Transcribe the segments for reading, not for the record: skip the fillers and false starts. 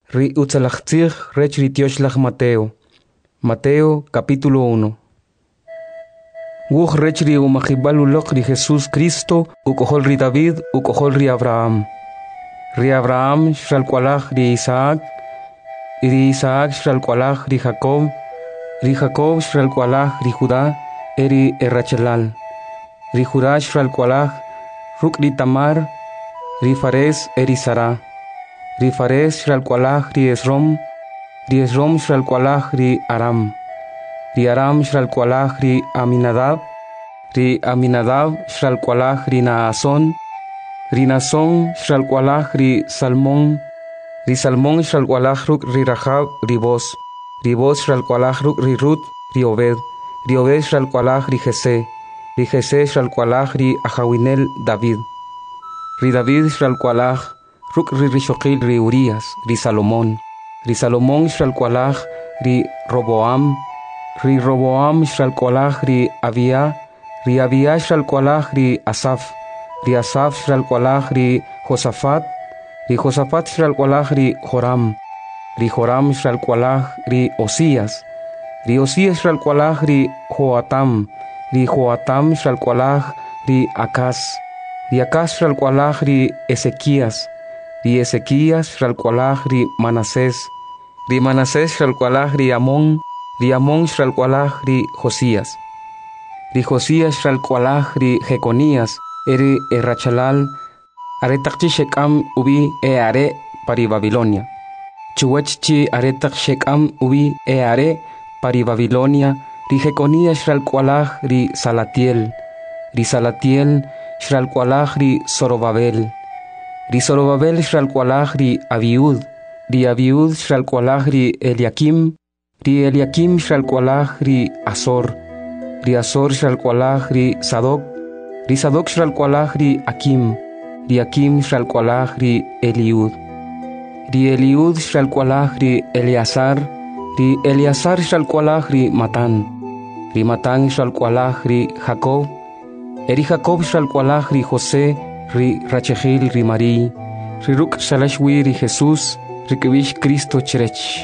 Ri utzalachtzig rech ritioshlag Mateo. Mateo capítulo 1. Wuch rech ri umachibal ri Jesús Cristo ukohol ri David ukohol ri Abraham. Ri Abraham shralkwalach ri Isaac. Ri Isaac shralkwalach ri Jacob. Ri Jacob shralkwalach ri Judá eri Errachelal. Ri Judá shralkwalach ruk ri Tamar. Ri Fares eri Sara. Ri Fares shralkwalach ri Esrom. Ri Esrom shralkwalach ri Aram. Ri Aram shralkwalach ri Aminadab. Ri Aminadab shralkwalach ri Naason. Ri Nason shralkwalach ri Salmón. Ri Salmón shralkwalach ruk ri Rahab ri Boz. Ri Boz shralkwalach ruk ri Ruth ri Obed. Ri Obed shralkwalach ri Jesé. Ri Jesé shralkwalach ri Ahawinel David. Ri David shralkwalach ruk ri Rishoqil ri Urias. Ri Salomón. Ri Salomón shralkwalach ri Roboam. Ri Roboam shralkwalach ri Abia. Ri Abia shralkwalach ri Asaf. Ri Asaf shralkwalach ri Josafat. Ri Josafat shralkwalach ri Joram. Ri Joram shralkwalach ri Osías. Ri Osías shralkwalach ri Joatam. Ri Joatam shralkwalach ri Acaz. Ri Acaz shralkwalach ri Ezequías. Ri Ezequías shralkwalach ri Manasés. Ri Manasés shralkwalach ri Amón. Ri Amón shralkwalach ri Josías. Ri Josías shralkwalach ri Jeconías eri Errachelal. Aretachchi Shekam ubi are pari Babilonia. Chuwechchi aretach Shekam ubi are pari Babilonia. Ri Jeconías shralkwalach ri Salatiel. Ri Salatiel shralkwalach ri Zorobabel. Ri Zorobabel shralkwalach ri Abiud. Ri Abiud shralkwalach ri Eliakim. Ri Eliakim shralkwalach ri Azor. Ri Azor shralkwalach ri Sadoc. Ri Sadoc shralkwalach ri Akim. Ri Akim shralkwalach ri Eliud. Ri Eliud shralkwalach ri Eleazar. Ri Eleazar shralkwalach ri Matán. Ri Matán shralkwalach ri Jacob. Eri Jacob shralkwalach ri José. Ri Rachegil ri Marí. Ri Ruk shalashwi ri Jesús. Ri Kibish Cristo cherech.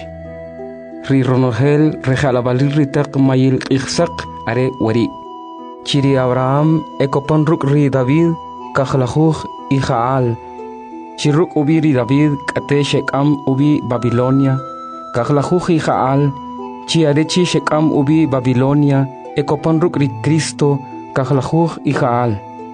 Ri Ronogel rejalabalil ri taq mayil ikhsaq are wari. Chiri Abraham ekopan ruk ri David kakhlajuj Ijaal. Chiruk ubi ri David kate Shekam ubi Babilonia. Kakhlajuj Ijaal. Chi arechi Shekam ubi Babilonia. Ekopan ruk ri Cristo kakhlajuj Ijaal.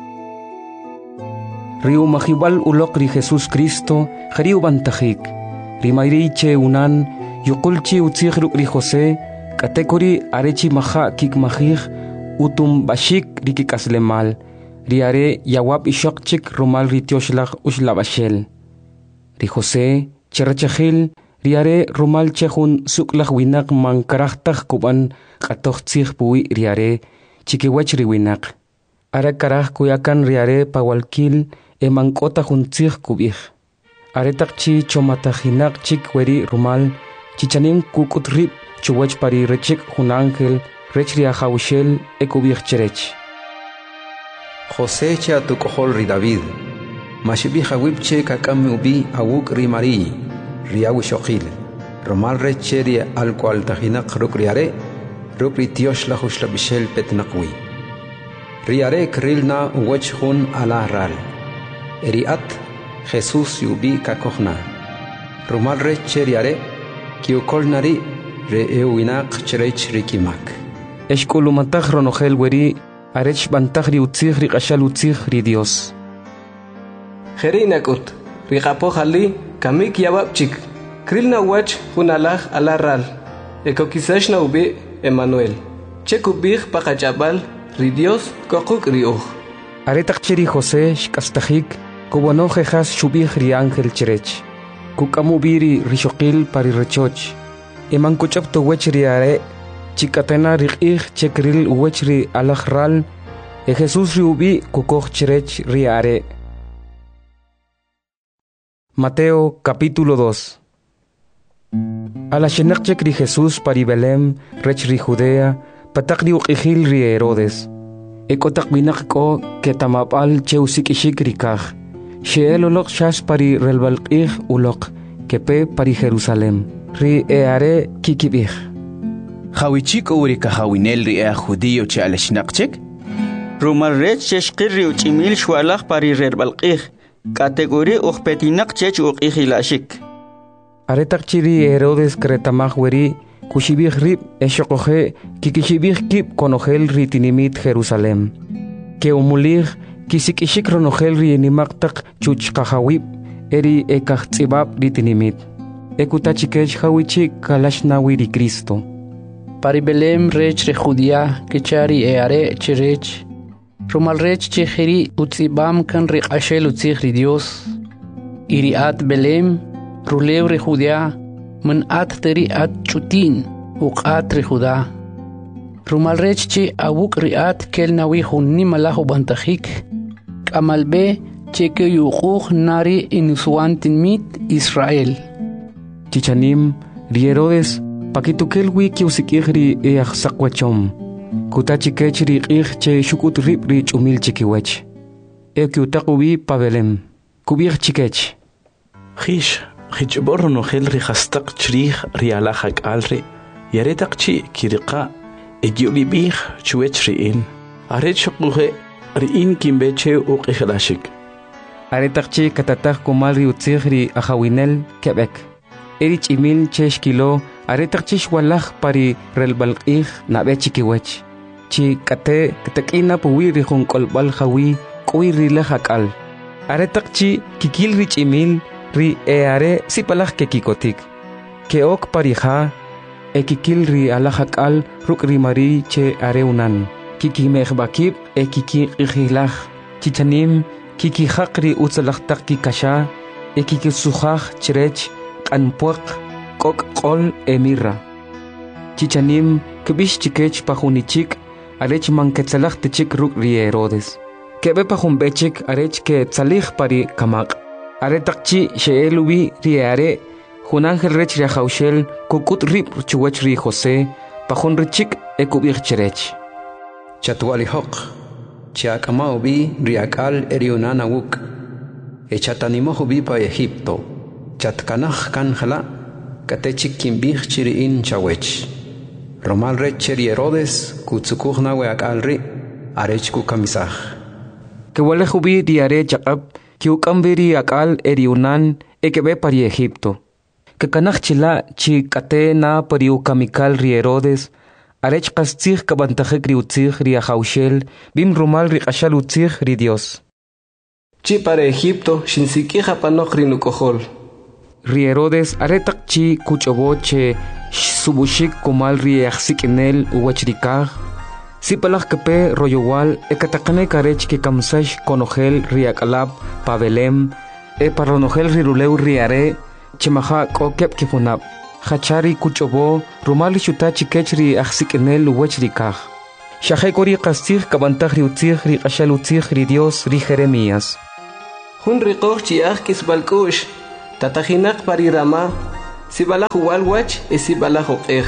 Riu mahibal ulok ri Jesús Cristo riu bantajik. Ri mayriche unan yukulchi utzig ruk ri José. Katekori arechi maha kik mahig utum bashik ri kikaslemal. Ri are yawab ishokchik rumal ri tioshlach ushlabashel. Ri José cherachahil ri are rumal chehun suklach winak mankarachtaj kuban katochtzig pui ri are chikiwech ri winak. Ara karaj kuyakan ri are pawalkil emankota juntzig kubij. Are takchi chomatajinak chik weri rumal chichanim kukutrip chuwech pari rechik hun ángel rech ri ajawishel ekubij cherech. José che atukohol ri David. Mashibi hawipche kakam ubi awuk ri Marí. Ri awishoqil. Romal reche ri alqual tajinak ruk ri are. Ruk ri tiosh la hushlabishel petnaqwi. Ri are krilna uwech hun ala ral. Eriat Jesús yubi kakohna. Romal reche ri are. Kiukol nari re euinak cherech rikimak. Eshkulumatach ronogel weri. Arech bantach ri utzig ri qashal utzig ri Dios. Jerinakut, ri qapohali kamik yawabchik. Krilna wach hunalaj alarral. Ekokisashna ubi Emmanuel. Chekubij pakachabal ri Dios kokuk ri uj. Aretach cheri José shkastajik kubono jejas shubij ri ángel cherech. Kukamubiri rishoqil pari rechoch. Eman kuchapto wech ri are. Chikatena riqih chekril uwechri alajral. E Jesús ri ubi kukoch cherech ri are. Mateo capítulo 2. Ala shenakchek ri Jesús pari Belém rech ri Judea. Patak ri uqihil ri Herodes. Ekotak winak ko ketamapal cheusikishik ri kaj. Sheel ulok shas pari relbalqih ulok. kepe pari Jerusalem. Ri eare kikibih. Hawichik uri ka hawinel ri judío che aleshnaqchik. Rumal rech cheshqirri uchimil shwalaq pari rerbalqih. Categoría uqpetinaq chech uqihilashik. Aretak chiri Herodes kretamaj weri kushibih rib eshokoje kikishibih kip konogel ritinimit Jerusalem. Que umulig kisikishik ronogel rienimaktak chuchkahawib eri ekachtzibab ritinimit. Ekutachikech hawichik kalashnawiri Cristo. Pari Belém rech re Judía kichari eare chirech. Rumal rech chihiri utzibam kan riqashel utzihri Dios. Iriat Belém ruleu re Judea man at teri at chutin uqat re Judá. Rumal rech chi awuk riat kel nawi hunni malahu bantahik. Kamalbe cheke yuquq nari inusuantin mit Israel. Chichanim ri Herodes pakitukel wiki usikihri eachsakwachom. Kutachikech ri qih che shukut rib ri chumil chikiwech. Ekiutakubi Pavelem. Kubir chikech. Khish khijbor no khel ri khastaq chrih ri alahak alri. Yaretak chi kiriqa egiubi bih chuech ri in. Aret shukuhe ri in kimbeche uqihilashik. Aretak chi katatak kumal ri utzih ri ahawinel Quebec. Erich imil chesh kilo aretak chi shwalaj pari relbalqih nabe chikiwech. Chi kate katakina puwi ri junkolbal hawi kuwi ri lehakal. Aretak chi kikil rich imil ri eare sipalaj kekikotik. Keok parija ekikil ri alahakal ruk ri mari che areunan. Kikimehbakib ekikihilaj. Chichanim kikihak ri utzalajtak kikasha ekikisuhaj chirech anpuak kok qol emirra. Chichanim kibish chikech pajunichik arech manketsalaj tichik ruk ri Herodes. Kebe pajumbechik arech ke tsalij pari kamak. Aretakchi sheelubi ri are junangel rech ri haushel kukut rib chuwech ri José pajun richik ekubich cherech. Chatwali hoq chiakamao bi riakal eriunana wuk. Echatanimojo bi pa Egipto. Chatkanaj kanjala katechik kimbih chiriin chawech. Romal rech cheri Herodes kutsukuj nawe akalri arech kukamisaj. Kewale hubi diare chakab kiukambiri akal eriunan ekebe pari Egipto. Kekanaj chila chi kate na pari ukamikal ri Herodes arech kastzih kabantajek ri utzih ri ahaushel bim rumal ri qashal utzih ri Dios. Chi para Egipto shinsikija panoj ri nukohol. Ri Herodes aretak chi kuchoboche subushik kumal ri axsikinel uwachrikaj. Sipalaj kepe royowal ekatakane karech ke kamsash konogel ri akalab Pavelem paronogel ri ruleu ri are chimaja kokep kifunab. Hachari kuchobo rumali shutachi kech ri axsikinel uwachrikaj. Shahekori kastig kabantaj ri utzih ri qashal utzih ri Dios ri Jeremías. Hun riqoj chiaj kisbalkush. Tatajinak pari Rama, sibala huwalwach e sibala hoqej.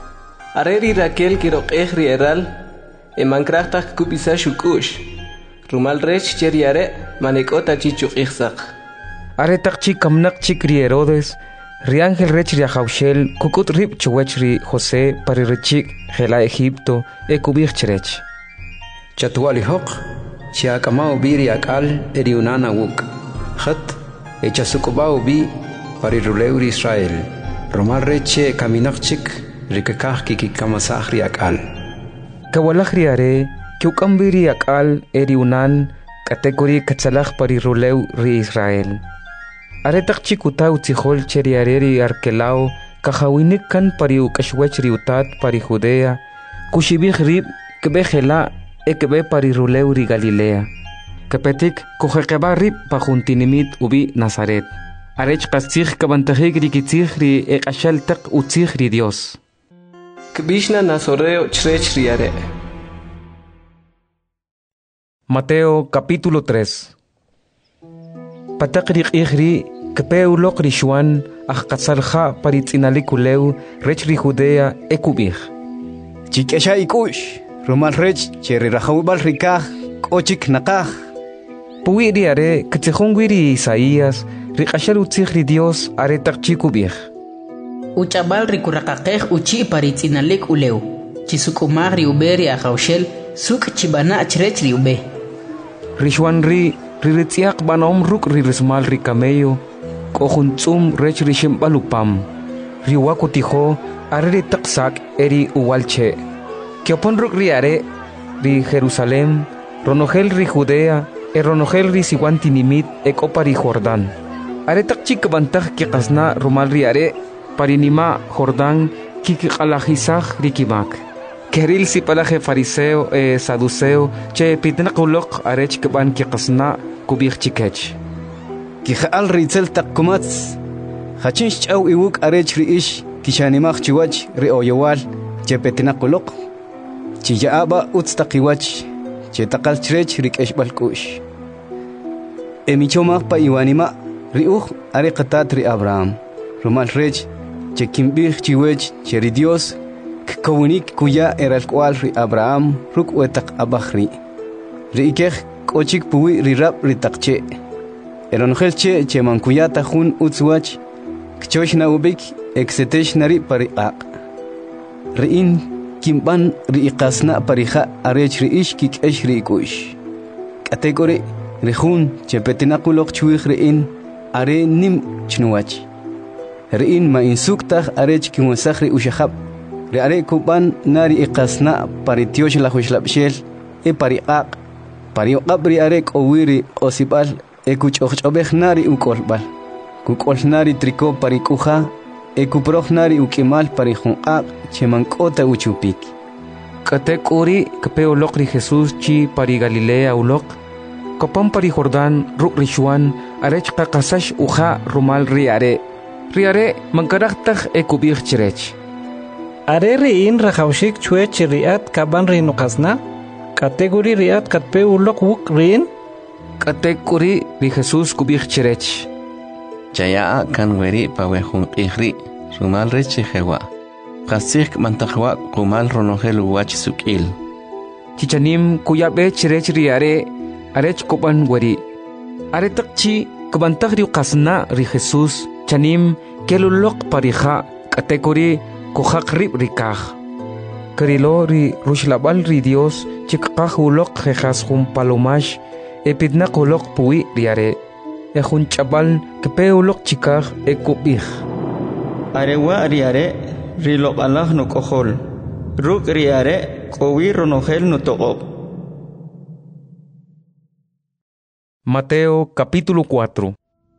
Areri Raquel kiroqej rieral, e mankrachtak kupisa shukush. Rumal rech cheriare, manekota chichuqijsaq. Aretak chi kamnak chik ri Herodes, ri ángel rech ri ahaushel, kukut rib chuwech ri José pari richik gela Egipto, e kubich cherech. Chatwali hoq chiakamao bi riakal eriunana wuk. Khat echasukubao bi pari ruleur Israel. Romal reche kaminakchik rikakaj kikikamasaj riakal. Kawalaj riare kiukambiri akal eriunan katekori katsalaj pari ruleu ri Israel. Aretak chikuta utzihol cheriare ri arkelao kajawinik kan pari ukashwech ri utat pari Judea kushibij rib kebejela ekebe pari ruleu ri Galilea. Kepetik kujekeba rib pajuntinimit ubi Nazaret. Arech kastzih kabantajik rikitzih ri ekashal tak utzih ri Dios. Kbishna nazoreo chrech riare. Mateo capítulo 3. Patak ri kepeu lok rishuan ajkatsalja paritzinalikuleu rech ri Judea ekubij. Chikesha ikush Romal rech cheri rahawibal rikaj kochik nakaj. Puwi riare katzihongwiri Isaías riqashal utzih ri Dios aretaq chikubih. Uchabal rikuraqaqej uchi paritzinalik uleu. Chisukumag ri uberi ajaushel suk chibana chrech ri ube. Rishwan ritziaq banom ruk rismal ri camello. Kohuntzum rech rishimbalupam. Riwakutijo arri taqsak eri uwalche. Kiopon ruk riare ri Jerusalem, ronogel ri Judea, ronogel ri siwantinimit ekopari Jordán. Are takchik bantaj kikasna rumal riare parinima Jordán kikikalajisaj rikimak. Keril si palaje fariseo saduceo che pitnakulok arech keban kikasna kubich chikech. Kijaal ritzel takkumats. Hachinch au iwuk arech riish kishanimach chiwach ri oyowal che petinakulok. Chiyaaba utstaqiwach che taqal chrech rikesh balkush. Emichomach pa iwanima riuj are qatat ri Abraham. Rumal rech che kimbich chiwech che ri Dios kawunik kuya eral kwal ri Abraham ruk wetaq abakhri. Ri ikej kochik puwi ri rab ri taqche. Eronjel che mankuyata jun utzwach kchosh na ubik exetesh nari pariaq. Riin kimban riiqasna parija arech riish kikesh riikush. Kategori rihun che petinakulok chuij riin are nim chnuwach. Riin ma insuktaj arech kimusaj ri ushahab. Ri are kuban nari iqasna paritiosh la hushlabshel pariaq. Pariqab ri are kowiri osibal ekuchobej nari ukolbal. Kukolnari triko parikuja ekuprohnari ukimal parijunqa chemankota uchupik. Katek uri kapeolok ri Jesús chi pari Galilea ulok. Kopam pari Jordán ruk rishuan arech qaqasash uja rumal riare. Riare mankaraktaj ekubich chirech. Are riin rajaushik chuech riat kaban rinuqasna. Kategori riat katpe ulok wuk riin. Katek uri ri Jesús kubich chirech. Chaya kan weri pawehun ihri rumal reche jewa. Qasik mantajwa kumal ronogel wach sukil. Chichanim kuyabe chirech riare arech kopan weri. Are takchi kubantaj ri qasna ri Jesús chanim kelulok parija kategori kuhaq rib rikaj. Karilo ri rushlabal ri Dios chikqaj ulok jejas jun palomash epidnak ulok puwi riare. Ejun chabal kepeulok chikaj ekubij. Arewa riare rilok Allah no kohol. Ruk riare kowi ronogel no toqob. Mateo capítulo 4.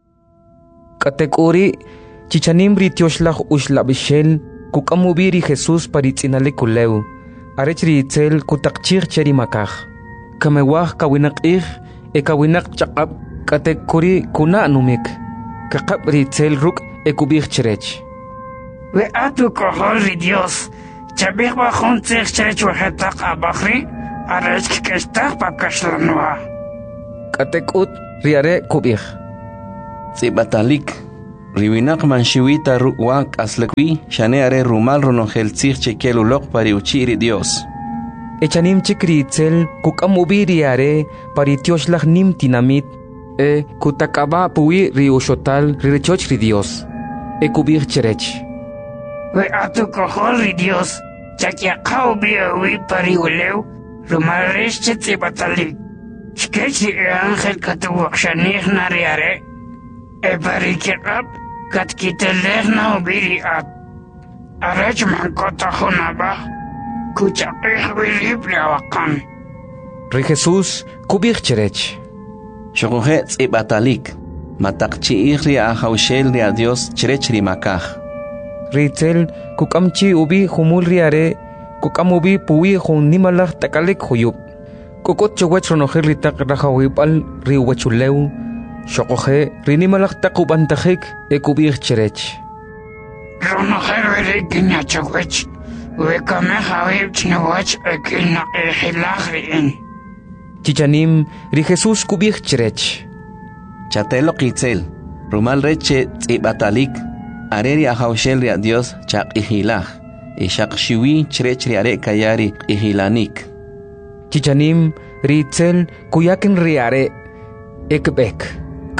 Kategori chichanim ritioshlah ushlabishel kukamubiri Jesús paritzinale kuleu. Arech ritzel kutakchir cherimakaj. Kamewaj kawinaqij ekawinaq chaqab. Kategori kuna numik. Kakab ritzel ruk ekubich chirech. We atu kohol ri Dios. Chabih bajun tzich chirech wahetak abakri. Arech kikestak pakashlanua. Katekut riare kubich. Zibatalik. Riwinak manshiwita rukwak aslakwi shane are rumal ronogel tzich chekelulok pari uchiri Dios. Echanim chikritzel kukamubiri are paritioshlah nim tinamit. Kutakaba puwi riushotal rirechoch ri Dios. Ekubich cherech. We atu kohol ri Dios. Chakiakau biawi pariuleu. Rumaresh chetzibatalik. Chkechi angel katuwakshanich nariare. Parikirab katkitelech na ubiri at. Arech mankota hunaba. Kuchapich wirib liawakan. Ri Jesús kubich cherech. Shokohe tzibatalik. Matakchi ihri ahaushel ri a Dios chirech rimakaj. Ritzel kukamchi ubi humul riare. Kukamubi puwi hun nimalach takalik huyub. Kukot chawach ronogel ritak rajawipal riwachuleu. Shokohe rinimalach takubantajik ekubich cherech. Ronogel wirikin yachawach. Wekameja wib chnawach ekina ehilach riin. Chichanim ri Jesús kubich cherech. Chatelo kitzel. Rumal reche tzibatalik. Areri ahaushel ri a Dios chak ihilach. Ishak shiwi chirech riare kayari ihilanik. Chichanim ritzel kuyakin riare ekbek.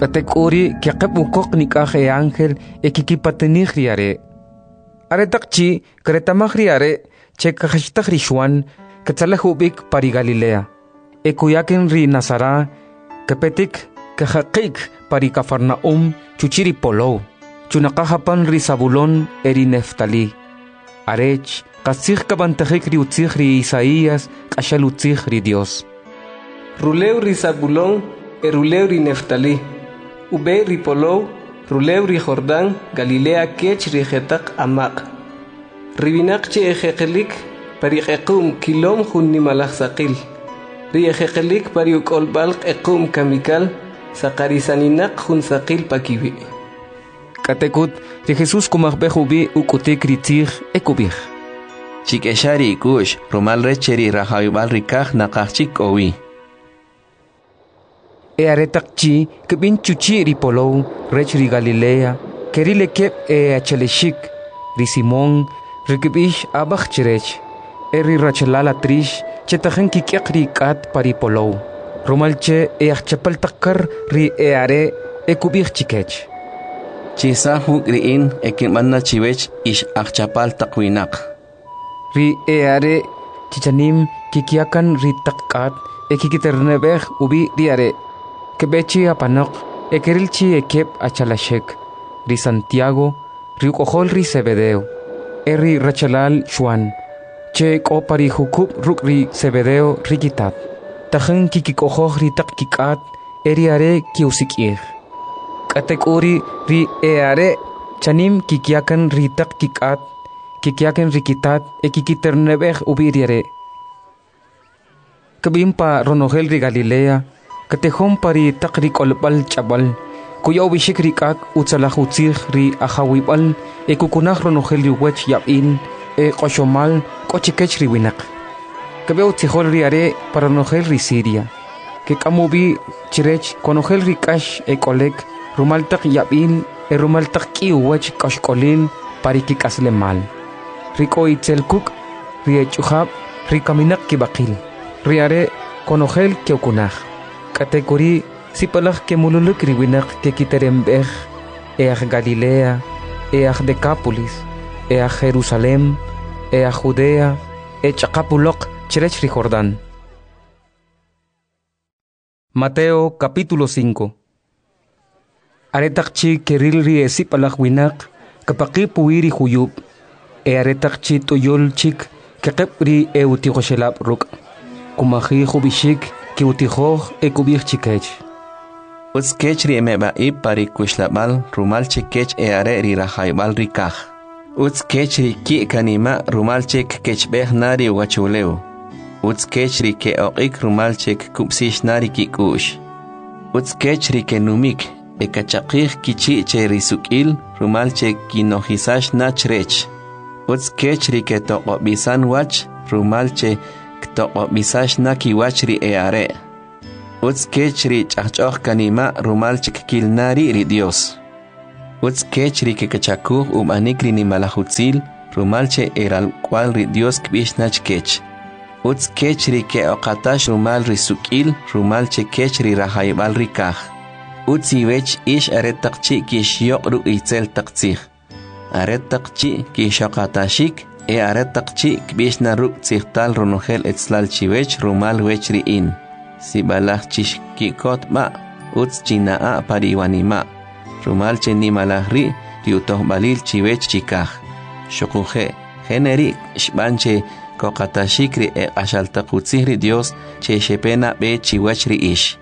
katekuri kiaqab ukok nikah e ángel e kikipatenih riare. Aretakchi karetamah riare che kahashtah rishwan katsalahubik pari Galilea. E kuyaken ri Nazara kapetik kahaqik pari Cafarnaum chuchiri polo. Chunakahapan ri Zabulón eri Neftali. Arech kasih kabantahik ri utzih ri Isaías kashal utzih ri Dios. Ruleu ri Zabulón ruleu ri Neftali. Ube ri Polo, ruleu ri Jordán, Galilea kech ri Jetak amaq. Ribinak che ejekelik pari equm kilom hun nimalach saqil. Ri ejekelik pari ukolbalq equm kamikal, saqarisaninak hun saqil pakibi. Katekut ri Jesús kumaqbejubi ukutik ri tzih ekubih. Chik eshari kush, rumal recheri rahawibal rikaj nakachik owi. E aretakchi kebin chuchi ri Polo rech ri Galilea keri lekep e acheleshik ri Simón rikibish abach chirech e ri rachelala trish chetajen kikiak ri kat pari Polo romalche e achapal takkar ri e are e kubich chikech chisa huk riin e kinmanna chiwech ish achapal takwinak ri e are chichanim kikiakan ri takkat e kikiternebej ubi ri are kebechi apanok ekerilchi ekep achalashek ri Santiago ri ukojol ri Zebedeo eri rachalal Juan che kopari hukub ruk ri Zebedeo rikitat tajen kikikojoh ri takkikat eri are kiusikir katekuri ri eare chanim kikiakan ri takkikat kikiakan rikitat ekikiternebej ubiriare kabimpa ronogel ri Galilea katejón pari takri kolbal chabal kuya ubishik rikak utsalah utzih ri ahawibal e kukunah ronogel ri wech yabin e koshomal kochikech ri winak kabe utzihol ri are para ronogel ri Siria ke kamubi chirech konogel ri kash e kolek rumal tak yabin e rumal tak ki wech kashkolin pari kikasle mal riko itzelkuk ri echuhab ri kaminak kibakil ri are konogel ke ukunah kategori sipalak ke mululuk riwinak ke kiterembej Galilea Decápolis Jerusalem Judea Chacapulok chirech ri Jordán. Mateo capítulo 5. Aretakchi keril ri sipalak winak kapaki puiri huyub aretakchi toyol chik kekep ri utiqoshelab ruk kumahi hubishik ki utijoj e kubir chikech. Uts kech ri emeba i pari kushlabal rumal chikech e are ri rahaibal rikaj. Uts kech ri ki kanima rumal chik kechbeh nari wachuleu. Uts kech ri ke oqik rumal chik kupsish nari ki kush. Uts kech ri ke numik e kachaqih kichi che risukil rumal chik kinohisash nachrech. Uts kech ri ke toqo bisan wach rumal che toqo bisash naki wachri e are. Uts kechri chachchoh kanima rumal chikil nari ri Dios. Uts kechri ke kachakuh umanikri ni malahutzil rumal che eral cual ri Dios kbishnach kech. Uts kechri ke oqatash rumal ri sukil rumal che kechri rahaibal rikaj. Uts iwech ish aretakchi kishyok ru itzel taktzih. Aretakchi kishoqatashik aretakchi kbishna ruk tzihtal ronogel etzlal chiwech rumal wech riin. Sibalach chish kikot ma uts chinaa pariwanima. Rumal che nimalahri riutoh balil chiwech chikaj. Shokuje generi shbanche kokatashikri ashaltakutzihri Dios che shepena be chiwech riish.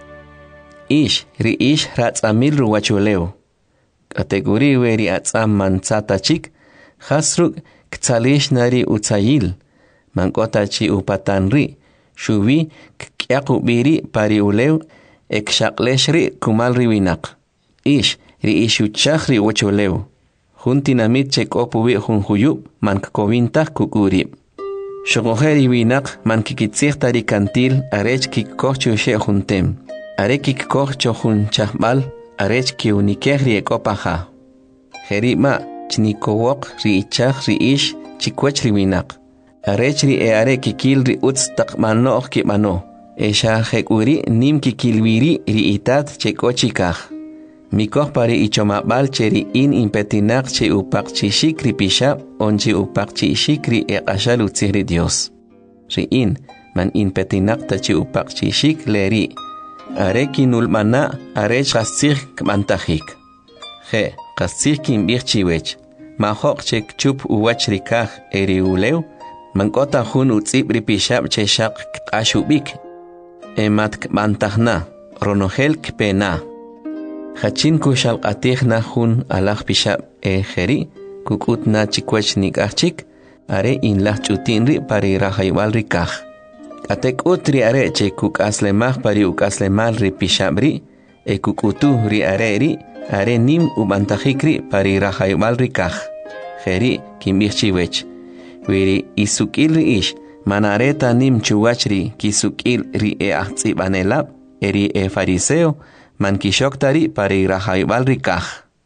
Riish ratzamil ruwachuleo. Kategori weri atzam manzata chik hasruk ktsalish nari utzayil, mankotachi upatanri, shubi kyakubiri pari ulew, ekshaqleshri kumalri winak. Ri ishuchahri wachulew. Juntinamit chekopubi junjuyub, mankkovintah kukurib. Shogojeri winak mankikitzirtari kantil, arech kikkochu she juntem. Arekik kocho junchahbal, arech kiunikehri ekopaha. Jerima, Chnikowok ri ichaj ri ish chikwech ri winak. Arech ri are kikil ri utz takmanoh kibano. Esha hekuri nim kikilwiri ri itat chekochikaj. Mikoh pari ichomabal cheri in impetinak che upak chishik ri pishab onchi upak chishik ri eqashal utzihri Dios. Ri in man impetinak ta che upak chishik leri. Are kinulmana are chastzih kmantajik. Je, chastzih kinbich chiwech. Mahok chek chup uwach rikaj eri uleu. Mankota hun utzib ri pishab che shak kashubik. Emat kmantajna. Ronogel kpena. Hachin kushal qatih na hun alaj pishab jeri. Kukut na chikwech nikachik. Are in lach chutin ri pari rahaywal rikaj. Atek utri are che kuk aslemah pari uk aslemal ri pishabri, e kukutu ri are nim ubantajikri pari rahaybal rikaj. Jeri kimbichchiwech. Wiri isukil ri ish, manareta nim chuwachri kisukil ri ahtsibanelab, eri fariseo, man kishoktari pari rahaybal rikaj.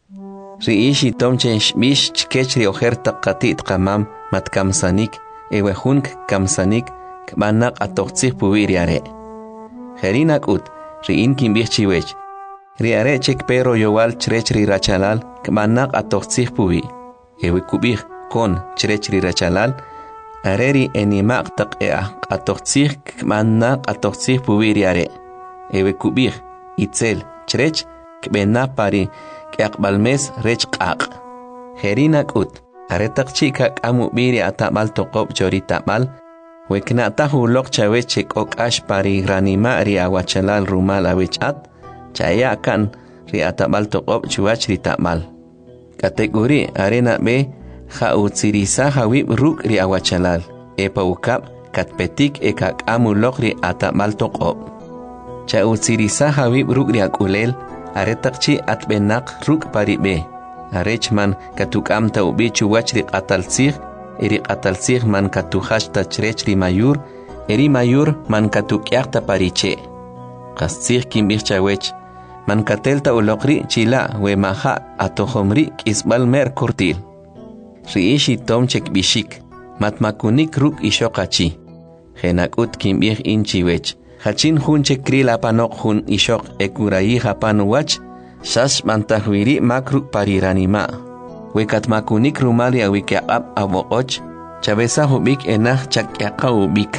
Ri ish itomche shbish chkechri ojerta qatit qamam matkamsanik, ewehunk kamsanik, Kmanak atoqtzih puwiri are. Jerinak ut, riin kimbich chiwech. Ri are chek pero yowal chrech ri rachalal, kmanak atoqtzih puwi. Ewe kubich kon chrech ri rachalal, are ri enimak tak atoqtzih kmanak atoqtzih puwiri are. Ewe kubich itzel chrech kbena pari kakbalmes rech qaq. Jerinak ut, are tak chikak amu biri atamal toqob chori tamal, Wekna tahu lok chawech chek ok ash pari granima ri awachalal rumal awechat, chaya kan ri atabal toqob chuach ri tamal. Kategori arena be ha utsirisa hawib ruk ri awachalal, epa ukap katpetik ekak amu lok ri atabal toqob. Cha utsirisa hawib ruk ri akulel, aretakchi atbenak ruk pari be. Arechman katukam taubi chuach ri atalsir, eri qatalsih man katuhash ta chrech ri mayur, eri mayur man katukyaq ta pariche. Qastzih kimbich chawech, man katelta ulokri chila we maha atohomri kisbal mer kurtil. Riishi tom chek bishik, matmakunik ruk ishokachi. Genakut kimbich inchiwech, hachin hun chek kril apanok hun ishok ekurayi hapan wach, shash mantahwiri makruk pariranima. Wekat makunik rumali awikyaqab aboqoch, chabesa hubik enah chakyaqa ubik.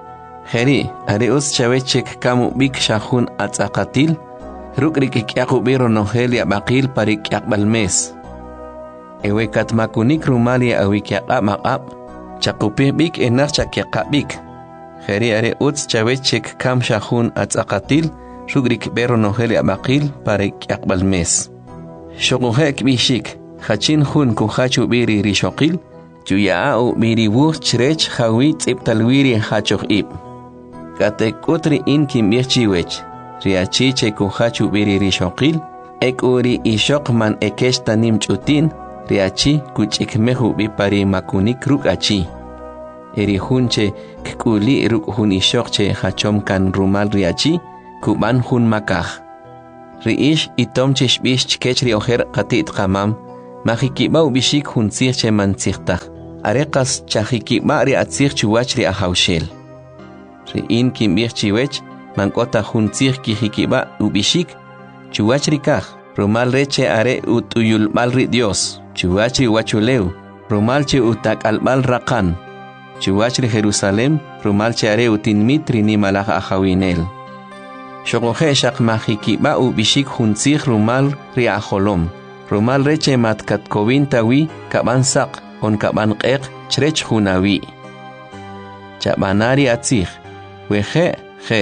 Jeri, areus chavechek kamu bik shahun atzaqatil, rukrik ikyaqubiro nohelia baqil parikyaqbalmes. Ewekat makunik rumali awikyaqab maqab, chakupih bik enah chakyaqabik. Jeri areus chavechek kam shahun atzaqatil, rukrik bero nohelia baqil parikyaqbalmes. Shokuhek bishik. Hachin hun kuhachu biri rishokil, Chuya'u biri wuh chrech hawi tziptalwiri hachoch ib. Katek utri in kimbich chiwech, riachiche kuhachu biri rishokil, ek uri ishok man ekesh tanim chutin, riachi kuchikmehu bipari makunik ruk achi. Eri hunche kuli ruk hun ishokche hachom kan rumal riachi, kuban hun makah. Riish itomche shbish chkechri oher katit kamam, Majikiba ubishik hunsir che manzirtach. Arekas chajikiba ri atzir chuwach ri ahaushel. Ri in kimbich chiwech, mankota hunsir kijikiba ubishik, chuwach ri kaj. Rumal reche are utuyul mal ri Dios, chuwach ri wachuleu. Rumal che utak albal rakan. Chuwach ri Jerusalem, rumal che are utinmit ri ni malach ahawinel. Shokohe shak majikiba ubishik hunsir rumal ri aholom. Rumal reche matkat kovin kaban sak on kaban qeq chrech hunawi. Chabanari atzih, weje,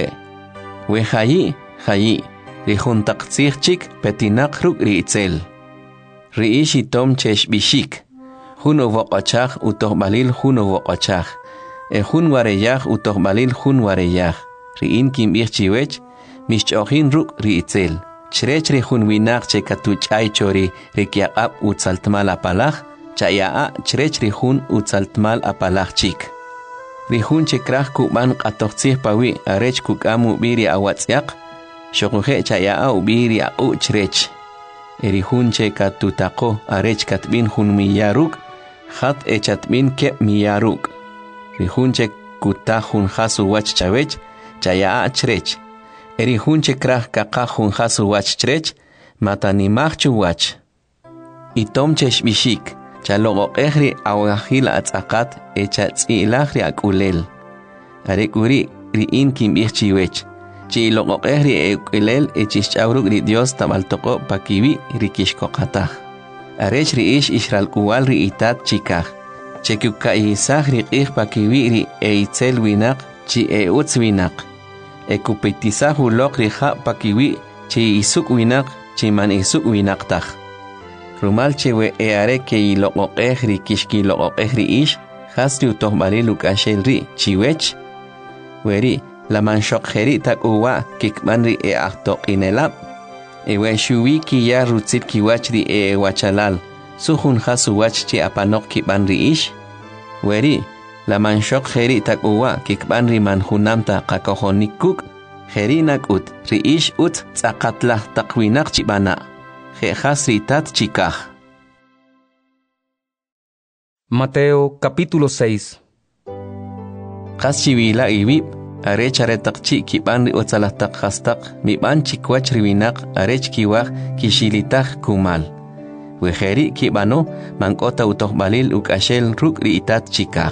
wejayi, rihun taqtzih chik petinak ruk riitzel. Riishi tom chesh bishik, huno voqachach utoh balil huno voqachach, hun wareyach utoh balil hun wareyach, riin kimbich chiwech, mishchohin ruk riitzel. Chrech rihun winak che katuch ay chori rikyaqab utzaltmal apalach, chayaa chrech rihun utzaltmal apalach chik. Rihun che krach kuban qatoqtzih pawi arech kukamu biri awatzyak, shokuhe chayaa ubiri au chrech. Erihun che katutako arech katbin hun miyaruk, hat echatbin ke miyaruk. Rihun che kutahun hasu wach chawech, chayaa chrech. Eri hunche krah kakah hun hasu wach chrech, matanimaj chuwach. Itom cheshbishik, chaloqoqejri awajil atzaqat echa tzilajri akulel. Arekuri riin kimbij chiwech. Chiloqoqejri ekulel echishchauruk ri Dios tabaltoqo pakiwi rikishkoqataj. Arech riish ishralkuwal ri itat chikaj. Chekukkaisaj riqij pakiwi ri eitzel winaq chi utz winaq. Ekupitisaj uloq rija pakiwi chi isuk winaq chi man isuk winaqtaj. Rumal chewe eare ke iloqoqej ri kishkiloqoqej ri ish jasri utohbalil ukashel ri chiwech. Weri la manshokjeri takuwa kikman ri ahtoqinelab. Ewe shuwi ki ya rutzit kiwach ri wachalal. Suhun jasu wach chi apanok kiban ri ish. Weri la manshok jeri takuwa kikban ri manjunamta qakojonikuk. Jeri nakut ri ish ut tzaqatlah taqwinak chibana. Jejas ri tat chikaj. Mateo capítulo 6. Qas chiwila ibib arech aretaqchi kiban ri otzalataq hastaq miban chikwach riwinaq arech kiwaj kishilitaj kumal. Wejeri kibano mankota utohbalil ukashel ruk ri itat chikaj.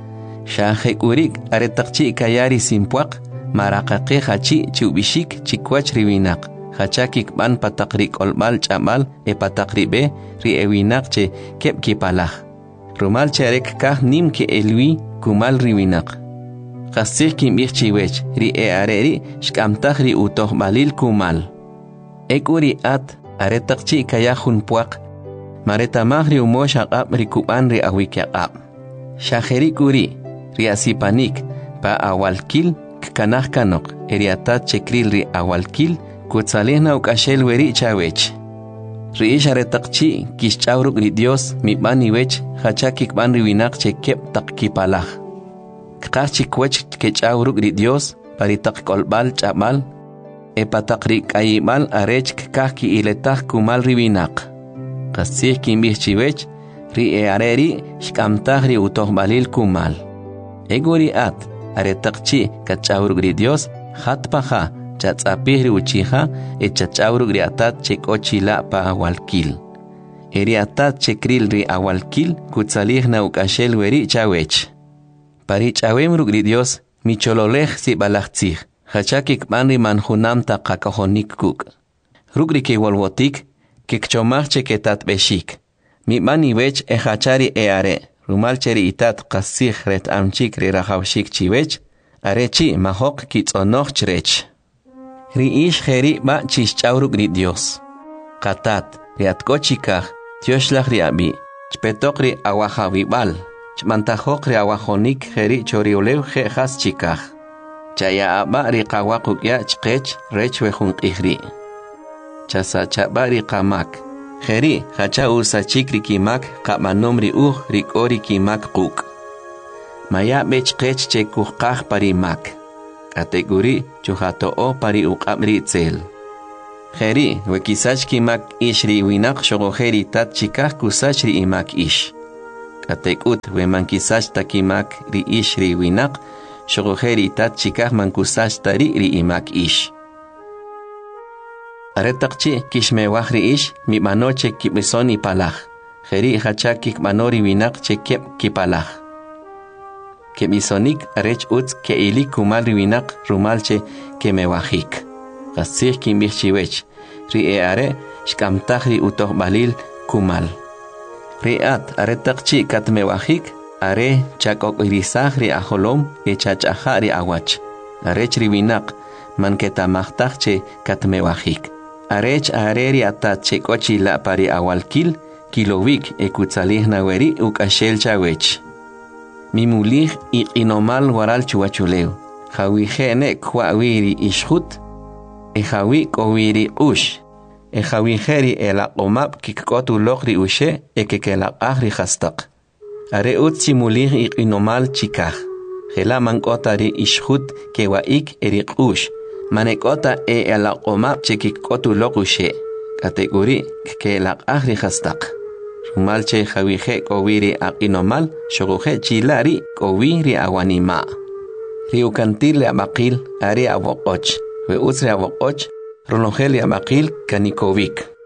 Shahekurik aretaqchi kayari simpuaq maraqaqi hachi chubishik chikwach riwinaq. Hachakik ban patakrik olbal chamal patakribe ri ewinaq che kep kipalaj. Rumal cherek kaj nim ke elwi kumal riwinaq. Qasih kimbij chiwech ri areri shkamtaj ri utohbalil kumal. Ekuri at aretaqchi kayajun puaq. Maretamaj ri umosh aqab ri kuban ri awikyaqab. Shajeri kuri ri asipanik pa awalkil kanaj kanok eriatat chekril ri awalkil kutsalihna ukashel weri chawech. Ri ish aretaqchi kishchawruk ri Dios mibani wech hachakik ban ri winaq chekep taqkipalaj. Kqaj chikwech kechawruk ri Dios pari taqkolbal chamal epataqri kayibal arech kqaj ki iletaj kumal ri winaq. Qasih kimbij chiwech ri areri shkamtaj ri utohbalil kumal. Eguri at aretaqchi kachawruk ri Dios hatpaja chatzapih ri uchija echachawruk ri atat chekochila pa awalkil. Eri atat chekril ri awalkil kutsalihna ukashel weri chawech. Pari chawemruk ri Dios michololej si balajtzij hachakik ban ri manjunamta qakojonikuk. Ruk ri kewolwotik kikchomaj cheketat beshik. Mi bani wech hachari are. Rumal cheri itat qasih ret amchik ri rajawshik chiwech. Arechi mahok kitzonoj chrech. Ri ish jeri ba chishchawruk ri Dios. Qatat ri atkochikaj tioshlaj ri abi. Chpetok ri awajawibal. Chmantajok ri awajonik jeri choriolew jejas chikaj. Chaya aba ri qawaqukya chqech rech wejunqijri. Chasa chaba ri qamak. Jeri hacha usachik ri kimak qabanom ri ri kori kimak quk. Maya bechqech chekujqaj pari mak. Kategori chuhatoo pari uqabri tzel. Jeri wekisach kimak ish ri winaq shogojeri tat chikaj kusach ri imak ish. Katekut wemankisach takimak ri ish ri winaq shogojeri tat chikaj mankusach tari ri imak ish. Aretaqchi kishmewaj ri ish mibanoche kibisoni palaj. Jeri hachakik manori winaq chekep kipalaj. Kemisonik arech utz ke ili kumal riwinaq rumalche kemewajik. Qasih kimbij chiwech. Ri are shkamtaj ri utohbalil kumal. Ri at aretaqchi katmewajik are chakokwirisaj ri ajolom echachaja ri awach. Arech riwinaq manketamajtaj che katmewajik. Arech are ri atat chekochila pari awalkil kilowik ekutsalihna weri ukashel chawech. Mimulij iqinomal waral chuachuleo. Jawi jene kwawiri ishut. Jawi kowiri ush. Jawi jeri elaqomab kikkotu lokri ushe ekekelaqaj ri hastaq. Are utsi mulij iqinomal chikaj. Jela mankota ri ishut kewaik eriq ush. Manekota elaqomab chekikkotu lok ushe. Kategori kelaqaj ri hastaq. Rumalche jawije kowiri aqinomal shoguje chilari kowiri awanima. Riukantil abaqil ari awoqoch. We utsri awoqoch ronogeli abaqil kanikovik.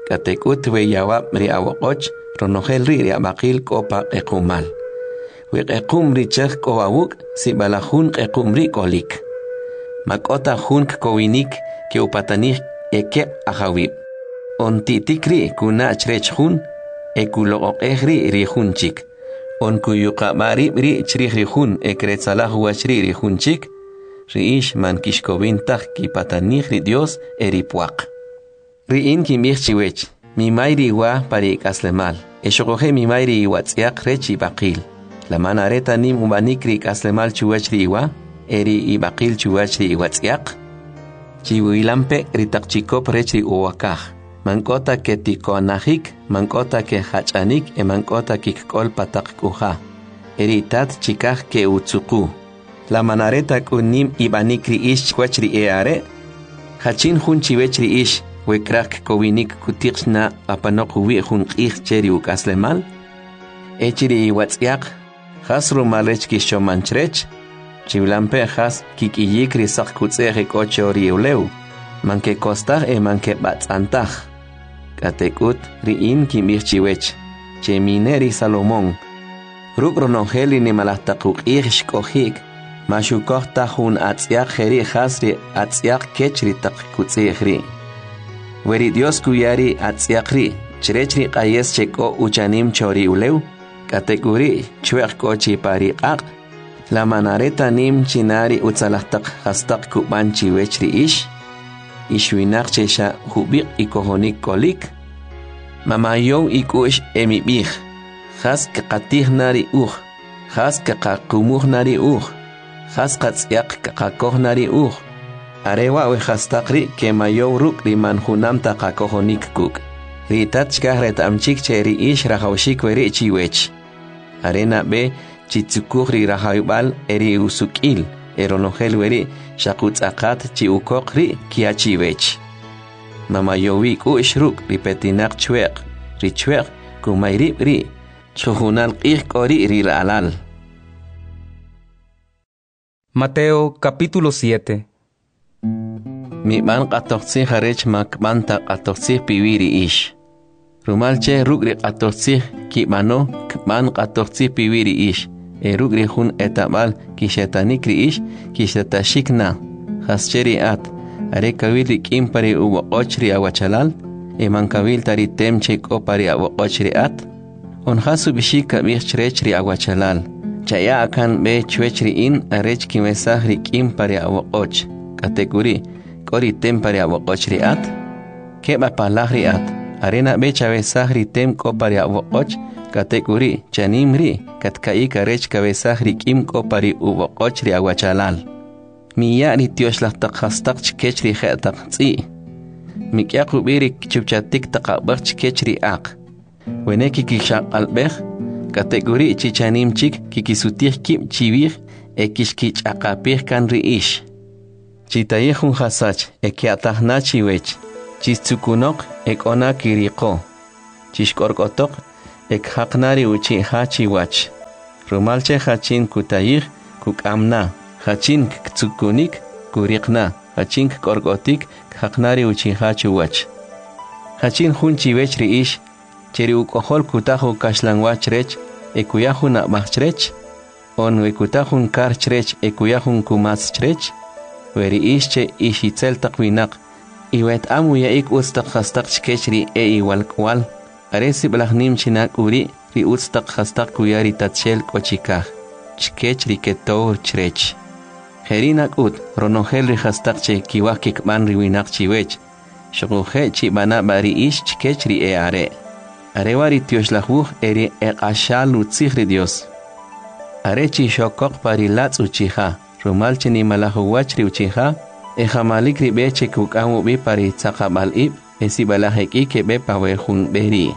Katekut we yawab ri awokoch ronogel ri abakil kopa ekumal. We ekum ri chek kowawuk si balahun ekum ri kolik. Makota hun kowinik ke upatanik eke ahawib. On titikri kuna chrech hun ekulo ehri ri hunchik. On kuyuka marib ri chrich ri hun ekretsalah wachri ri hunchik. Riish man kishkovintach ki patanik ri Dios eripuak. Riin kimich chiwech, mi mayri wa parik aslemal. Eshokoje mi mayri watsiak rechi bakil. La manareta nim ubanikri aslemal chuwech riwa, eri ibakil chuwech ri watsiak. Chiwilampe ritakchikop rechi uwakaj. Mankota ke tikonahik, mankota ke hachanik, mankota kikkol patak kuja. Eri tat chikaj ke utsuku. La manareta kunim ibanikri ish chwechri eare. Hachin hun chiwechri ish. Wekrak kowinik kutiksna apanok uwi hun ich cheri ukaslemal. Echiri watsiak. Has rumalech kishomanchrech. Chivilampe has kikiyik risak kutsere kochori uleu. Manke kostach manke batzantach. Katekut riin kimirchiwech. Chemineri Salomón. Rukronongeli ni malahtakuk ishkohik. Mashukok tahun atsiak heri hasri atsiak kechri tak kutsehri. Weri Dios kuyari atsiakri, chirechri qayes cheko uchanim chori uleu, kategori chuek kochi pari ak, la manareta nim chinari utzalahtak hastak kubanchi wechri ishwinak chesha hubik ikohonik kolik, mamayon ikush emibich, has kakatih nari has kakakumuh nari has katsiak kakakoh nari Arewa we hastakri ke mayo ruk riman hunam takakohonik kuk. Ritachka retamchik cheri ish rahaushik weri chiwech. Arena be chitsukuri rahaybal eri usukil. Eronogel weri shakutz akat chiukokri kiachiwech. Mamayowi ku ishruk ripetinak chwek. Richwek kumayrib ri. Chuhunal ik ori riralal. Mateo capítulo 7. Mi man qatoqsih harech makbanta qatoqsih piwiri ish. Rumalche rugri qatoqsih kibano kman qatoqsih piwiri ish. Rugri hun etabal kishetanikri ish kishetashikna. Hascheri at. Are kawili kimpari uwoqochri awachalal. Man kawil tari temche kopari awoqochri at. On hasu bishika bichrechri awachalal. Chaya akan be chwechri in arech kimesahri kimpari awoqoch. Kategori kori tempari awoqochri at keba palahri at arena becha besahri tem kopari awoqoch kategori chanimri katkai karech kabesahri kim kopari uwoqochri awachalal miyari tioshlah takhastak chkechri khatak tsi mikyaqu birik chupchatik taqabach chkechri aq weneki kishaq albekh kategori chichanim chik kikisutih kim chivir ekishkich aqapih kan riish Chitayehun hasach ekiatahnachi wech. Chistsukunok ekona kiriko. Chishkorkotok ekhaknari uchi hachi wach. Rumalche hachin kutayih kukamna. Hachin ktsukunik kurikna. Hachin korkotik khaknari uchi hachi wach. Hachin hunchi wech riish. Cheri ukohol kutahu kashlangwach rech. Ekuyahun abachrech. On wekutahun karchrech ekuyahun kumaschrech. Weri ische ishitzel takwinak. Iwet amu ya ik ustak hastak chkechri iwal kwal. Aresi balahnim chinak uri ri ustak hastak kuyari tatchel kochikah. Chkechri ketor chrech. Herinak ut ronogel ri hastak che kiwakik ban riwinak chiwech. Shokuhe chibana bari ish chkechri are. Arewari tioshlahuh eri ashal utzihri Dios. Arechi shokok parilatz uchiha. Rumalche ni malahuwachri uchiha, jamaliki beche kukamu bi pari tsakabal ib, balahek ike be pawerhun beri.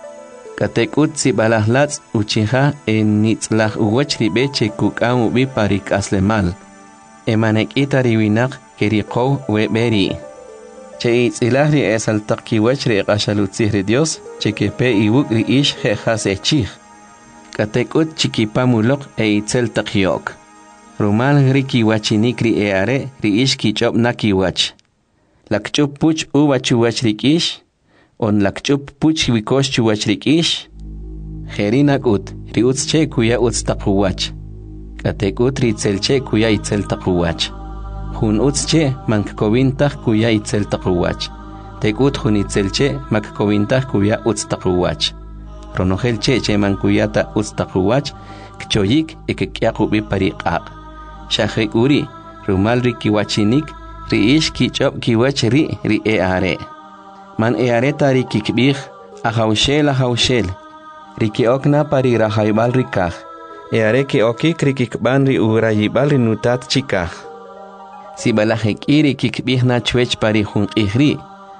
Katekut si balahlatz uchiha nitzlah uwachri beche kukamu bi pari kaslemal. Emanek itari winak kerikow we beri. Che itzilahri esaltaki wachri kashalutzihri Dios, che kepe iwukri ish jejas echih. Katekut chikipamulok itzel takyok. Rumal riki wachinikri eare riish kichop nakiwach. Lakchup puch uwachu wachrikish. on lakchup puch wikosh chuwach rikish. Herinak ut, riuts che kuya uts taquwach. Katek ut ritzel che kuya itzel taquwach. Hun uts che mankkovintach kuya itzel taquwach. Tek ut hun itzel che makkkovintach kuya uts taquwach. Ronogel che mankuyata uts taquwach, kchoyik ekekyaqubi pariqaq. Shahek uri, rumal rikiwachinik, riish kichop kiwach ri eare. Man eare tari kikbih, ahawshel. Riki okna pari rahaibal rikah. Eare ke okik rikikban ri urayibal rinutat chikah. Si balahek iri kikbih na chwech pari hun ihri.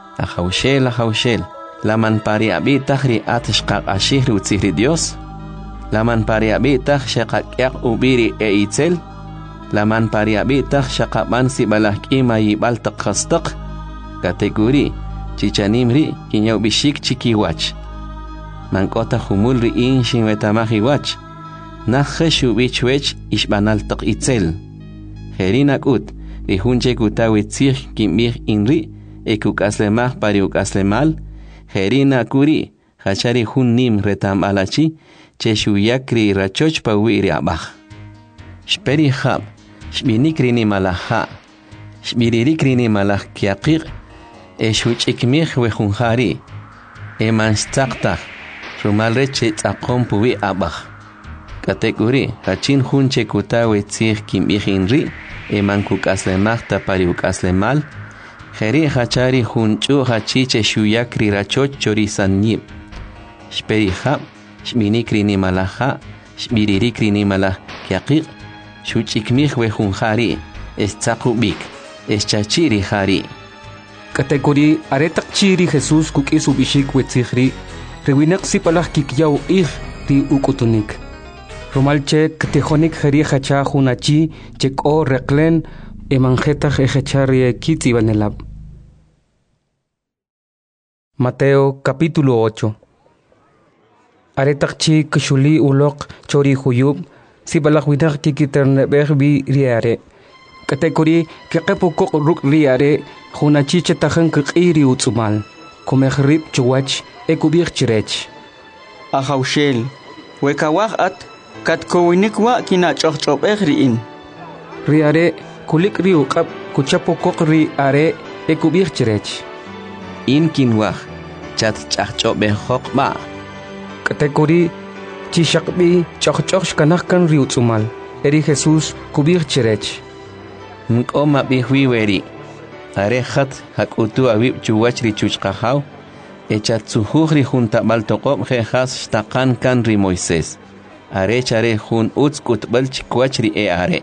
Ahawshel. Laman pari abitah ri atishqaq ashih rutzihri Dios. Laman pari abitah shaqaq ubiri itzel. Laman pari abitah shaqaban si balahk imayibal taqhastaq. Kategori chichanimri kinyaw bishik chikiwach. Mankota humul ri'in shinwetamahi wach. Nakhe shubichwech ishbanal taq itzel. Herinak ut, rihunche kutawit sih kimbih inri, ekuk aslemah pariuk aslemal. Herina kuri, hachari hun nim retam alachi, che shuyakri rachoch pawiri abah. Shperi hab, shbinikri ni malaha, shbiririkri ni malah kiaqiq, shuch ikmih wehunhari, manstaqtah. Rumalre che tzaqom puwi abah. Kategori, hachin hun che kutawe tzih kim ihinri, mankuk aslemah tapariuk aslemal, heri hachari hun chu hachiche shuyakri rachoch chorisan nib. Shperi hab, shminikri ni malaha, shmiririkri ni malah kiaqiq, shuchikmih wehunhari, tzaqubik, chachiri hari. Kategori, aretak chiri Jesus kuk isubishik wetzihri, Rewinak si palah kikyaw ri ukutunik. Romalche ktejonik jeri hacha hunachi chek o reklen emanjeta jechari kitzi banelab. Mateo capítulo 8. Aretakchi kshuli ulok chori huyub si palah winak kikiternebeh bi riare. Kategori kekepukok ruk riare hunachi chetajan kiri utsumal. Komehrib chuwach ekubir chirech. Ahawshel, wekawah at katkowinik wa kinachochop riin. Riare kulik riukap kuchapokok riare ekubir chirech. In kinwah chat chachop behok ba. Kategori chishakbi chachchoch kanahkan riutsumal. Eri Jesus kubir chirech. Nkoma bihwiweri. Arehat hakutu awib chuwach richuchqahaw. Echatsuhri junta baltoqob jejas shtaqan kan ri Moisés. Arechare jun utskut balchikwach ri are.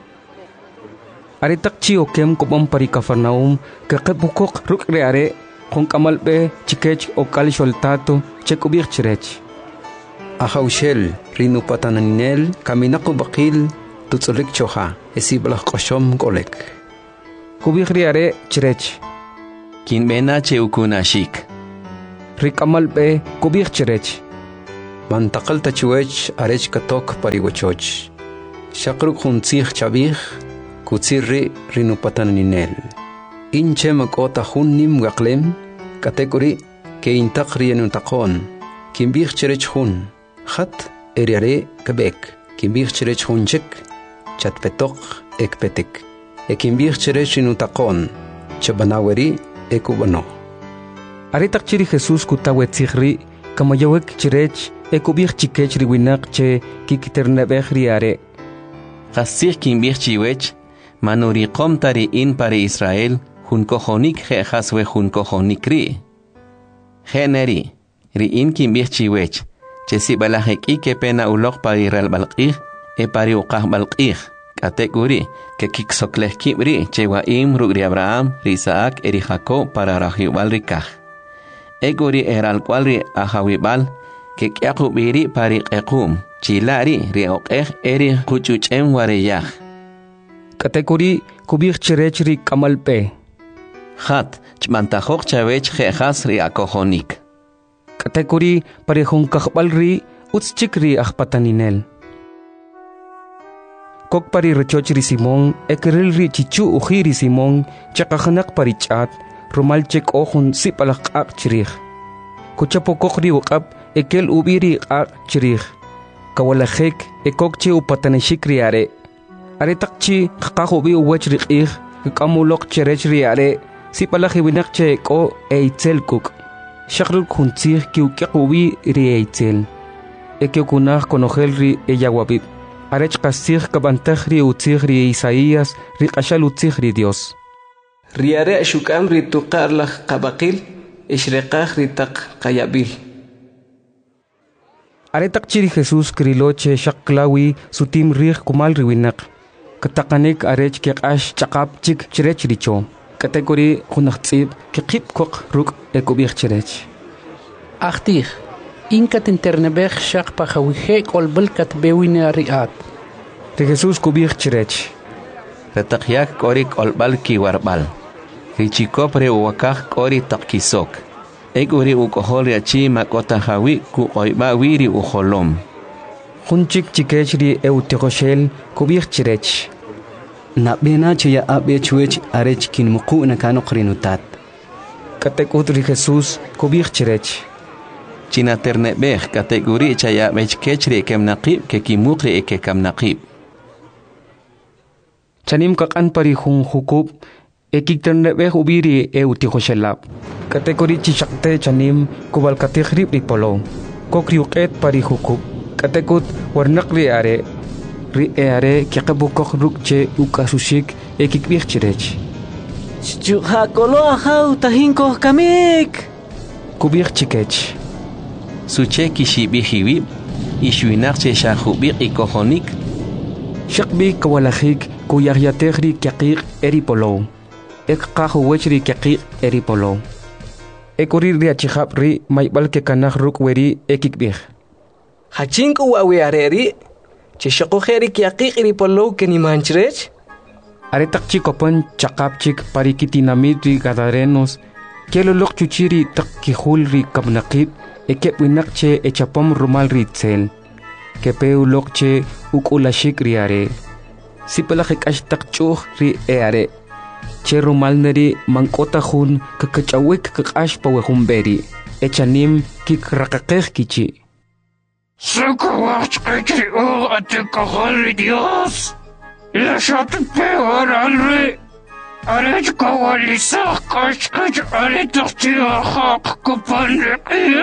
Aretakchi okem kopom pari Cafarnaum kakepukok ruk reare jun kamalbe chikech okal sholtato chekubir chirech. Ahawshel rinupatananel kaminaku bakil tutsulik choha esiblah qoshom kolek. Kubir riare chirech. Kin bena cheukunashik. Rikamalbe kubir chirech. Mantakal tachuech arech katok parigochoch. Shakruk huntzich chabich kutsirri rinupataninel. Inche makota hunnim gaklem kategori ke intakri enutakon. Kimbich chirech hun. Hat eriare kebek. Kimbich chirech hunchik chatpetok ekpetik. Ekimbich chirech inutakon chabanaweri ekubano. Aretak chiri Jesus kutawe tzihri kamayawek chirech ekubich chikech riwinak che kikiternebeh riare. Hasih kimbich chiwech manuriqom tari in pari Israel hun kojonik jehaswe hun kojonik ri. Generi ri in kimbich chiwech che si balahek ike pena ulok pari ral balqih e pari uqah balqih. Kategori que kiksokleh kibri chewaim rugri Abraham, Isaac, eri Jacob para rahibal rikah. Egori eral cualri ahawibal que kiakubiri pari ekum chilari rioqeh eri kuchuchem wareyah. Kategori kubir chirechri kamalpe. Hat chmantajok chavech jejas ri akojonik. Kategori pari hunkahbalri utschikri ahpataninel. Kok pari rechochri Simón, ekerilri chichu ujiri Simón, chakahanak pari chat, rumalchek ohun sipalak akchirih. kuchapo kokri uqab ekel ubiri aq chirih kawalajek ekokchi upatanishik riare are takchi qaqahubi uwach riqih kamulok cherech riare sipalaji winaqche ko eitzelkuk shakrul kuntzih kiuqiqubi rieizel ekiokunaj konojel ri eyawabib arech qasih kabantaj ri utzih ri Isaías ri qashal utzih ri Dios riare shukam ri tuqarlaj qabaqil ishreqaj ri taq qayabil are takchiri Jesús kriloche shaklawi sutim rih kumal riwinaq kataqanik arech keqash chaqap chik chirech richo kategori khunaqtsib keqip koq ruk ekubih chirech Achtih inkat internebech shaq pakhawihek olbulkat bewina riat de Jesús kubih chirech retaqyak korik olbal ki warbal richikopre uwakaj kori taqkisok eguri ukohol yachi makota hawi ku oiba wiri uholom Hunchik chikechri eutigoshel kubih chirech na bena che ya abe chuech arech kin muqu na kano qrinutat katekutri Jesús kubih chirech china ternebej kategori chaya bech kechri kemnaqib ke kimukri ke kamnaqib chanim kaqan pari hun hukub ekiternebej ubiri eutigoshelab kategori chichakte chanim kubal kategrib ripolo kokri uqet pari hukub katekut warnaqri are ri are kiqabukok rukche ukasushik ekikbih chirech Chuhakolo hau tahinko kamik kubih chikech suche kishibihiwib ishwinaqche shahubiq ikohonik shaqbi kawalajik kuyaryatejri kiqiq eripolo ekqahu wechri kiqiq eripolo ekuri riachihab ri maybal ke kanaj rukweri ekikbih hachinku wawi areri chishaqojeri kiaqiq eripolo kenimanchrech are takchi kopan chaqapchik parikitinamidri gadarenos kelolok chuchiri takkihulri kabnaqib ekep winaqche echapom rumal ritzel kepeu lokche ukulashik riare sipalajik ashtaqchuj ri eare che rumal neri mankota hun kakachawik kakash pawehumberi echanim kikraqaqej kichi Socorro, criou a te correr, Dios. La chate peor alre. Arrête quoi les sarcoches que allez tortir hak copan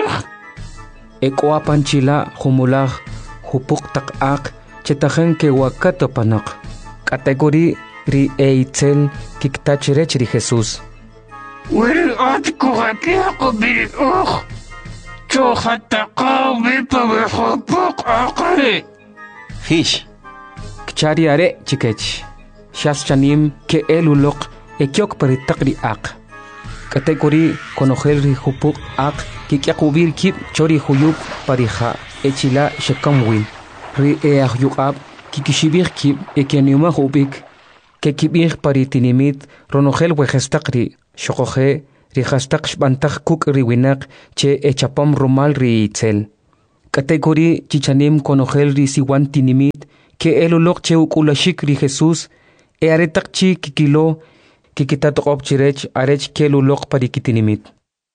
Ekwa panchila humulag hupuk takak chetajen ke wakato panak kategori ri eitzel kiktachirech ri Jesús Will at corrapia kobi Cho hatta qawi pa hupuk akre Hish Kchari are chikech Shas chanim ke elulok ekyok peritakri ak kategori konojel ri hupuk ak kikyakubir kip chori huyuk parija echila shekamwin ri eahyukab kikishibir kip ekianiuma hubik kekibir paritinimit ronojel wejestakri shokoje ri hastak shbantak kuk ri winak che echapam rumal ri itzel kategori chichanim konojel ri siwantinimit ke elulok che ukulashik ri Jesús aretakchi kikilo kikitatoqob chirech arech kelulok parikitinimit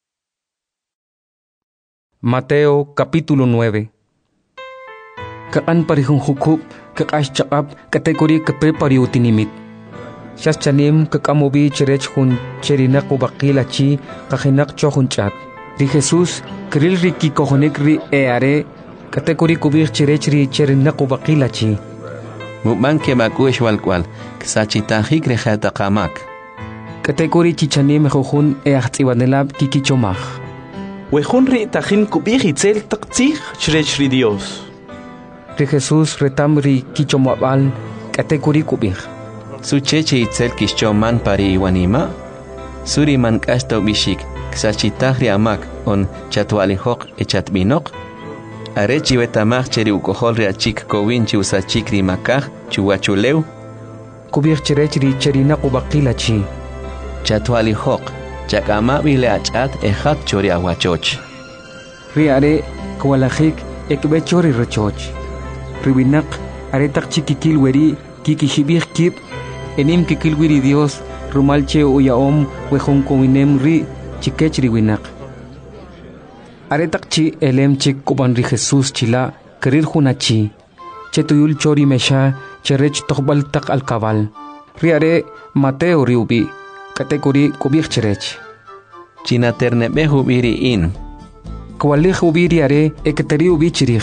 Mateo capítulo 9 Kaqan parihun hukub kaqash chaqab kategori kape pariutinimit Shas chanim kakamobi chirech hun cherinaq ubaqilachi qajinak chohun chat Ri Jesús kril ri kikohonik ri eare kategori kubir chirech ri cherinaq ubaqilachi Muban ke makush walkwal ksachitahik rejata qamak kategori chichanim jojun eachtsiwanelab kikichomaj Wejun ri tajin kubih itzel taqtzij chrech ri Dios Ri Jesús retam ri kichomabal kategori kubih Sucheche itzel kishchoman pari iwanima Suri man kashto bishik ksachitahri amak on chatwalihok echatbinok Arechi betamach cheri ukohol ri achik kowinchi usachik ri makaj chuwachuleu kubih chirech ri cherinaq ubaqilachi Chatwalihok chakama bile achat ejat chori awachoch Ri are kwalajik ekbe chori rechoch Ri winak are takchi kikilweri kikishibih kip enim kikilwiri Dios rumalche uyaom wejun kowinem ri chikech ri winak Aretakchi elemchik kubanri Jesús chila kerir hunachi. Chetuyul chori mesha cherech tokbal tak al cabal. Riare Mateo riubi katekuri kubik cherech. China ternebe hubiri in. Kwalih ubiri are eketeri ubi chirich.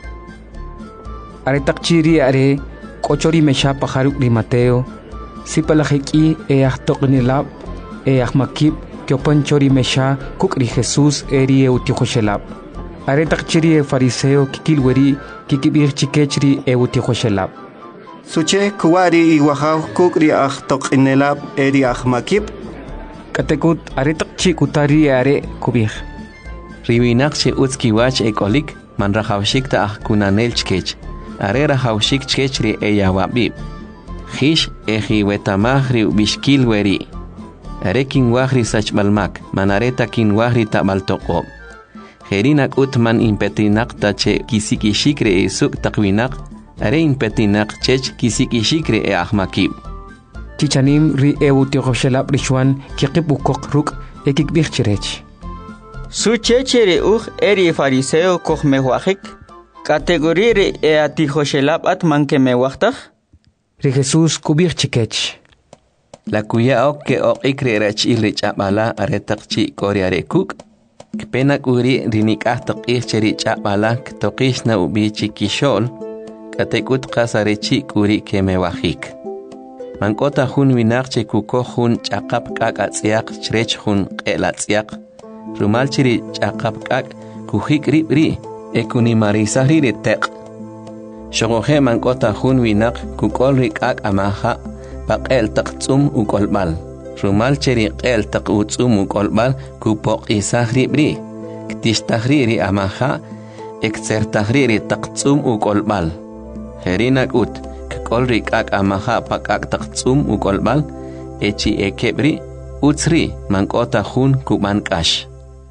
Aretakchi riare kochori mesha pajaruk ri Mateo. Sipalaheki toknilab makib Kyopan chori mesha kukri Jesús eri eutihoshelab. Aretakchiri fariseo kikilweri kikibir chikechri eutihoshelab. Suche kuwari iwahaw kukri toknilab eri makib. Katekut aretakchi kutari are kubir. Riwinakche utskiwach ekolik manrahawshik ta kunanel chkech. Are rahawshik chkechri eyawabib. Hish ejiwetamahri bishkilweri. Arekin wahri sachmalmak, manareta kin wahri tamaltoqob. Herinak utman impetinak tache kisikishikre e suk takwinak, are impetinak chech kisikishikre e ahmakib. Chichanim ri eutihoshelab rishwan kikibukok ruk ekikbirchirech. Su chechere eri fariseo kohmewahik, kategorire atihoshelab atman kemewahtak. Ri Jesús kubirchikech. La kuya ok ikrerach ilrich abala aretakchi koriarekuk. Kpenak uri rinikah tokircherich abala ktokish na ubichi kishol. Katekut kasarechi kuri kemewahik. Mankota hun winakche kuko hun chakap kak atziak chrech hun elatsiak. Rumalchiri chakap kak kuhik ribri ekunimarisahri retek. Shogohe mankota hun winak kukol rikak amaha. Paqel taqtsum ukolbal. Rumal cheri qel taqutsum ukolbal kupok isahribri. Ktishtahriri amaha eksertahriri taqtsum ukolbal. Herinak ut kkolri kak amaha pakak taqtsum ukolbal echi ekebri utsri mankota hun kumankash.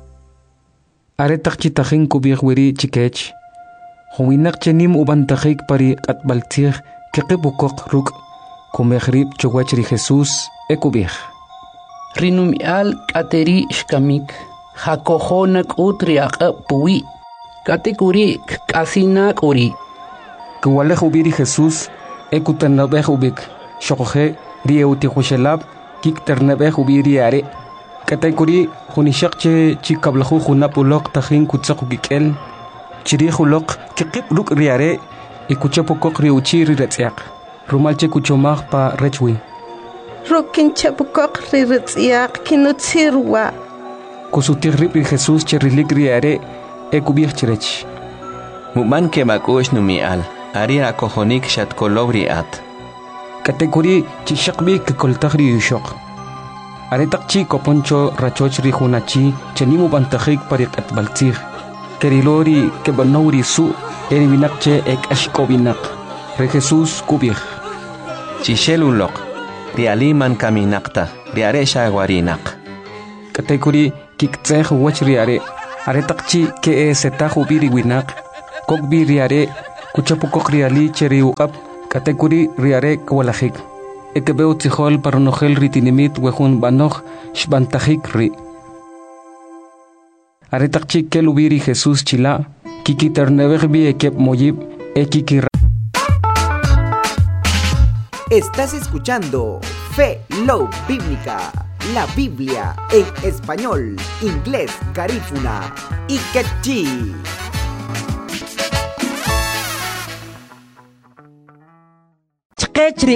Aretakchi tahin kubirwiri chikech. Huwinak chenim ubantakik pari katbaltir kekibukok ruk. Kumehrib chowachri Jesús ekubih. Rinumial kateri shkamik. Hakohonak utriak puwi. Katekuri kasinak uri. Kuwaleh ubiri Jesús ekuternabeh ubik. Shokohe rieutikoshelab kikternabeh ubiri are. Katekuri hunishakche chikablahu hunapulok tahin kutsakukikel. Chirihulok kikip ruk riare ikuchapokok riuchiri retziak. Rumalche kuchomag pa rechwi. Rokin chapukok riritziak kinutsirwa. Kusutirripi Jesús cherilikri are ekubir cherech. Muman ke makush numial. Ari akohonik shatkolobri at. Katekuri chishakbi kekoltagri yushok. Aretakchi koponcho rachochri hunachi chenimu bantajik parik atbaltzir. Kerilori kebanori su eriminakche ek ashkobinak. Re Jesús kubir. Chishelulok, rialiman kaminakta, riare shagwarinak. Katekuri kiktzeh wach riare, aretakchi ke setaju biri winak, kokbi riare, kuchapukok riali cheri uap, katekuri riare kwalahik. Ekebeu tihol paronogel ritinimit wehun banoch shbantajik ri. Aretakchi ke lubiri Jesús chila, kikiternebehbi ekep moyib, ekikir. Estás escuchando Fe Love Bíblica, la Biblia en español, inglés, garífuna y quechí. Chkechri